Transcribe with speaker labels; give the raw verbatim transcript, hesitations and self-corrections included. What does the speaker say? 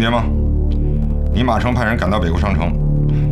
Speaker 1: 听见吗？你马上派人赶到北固商城，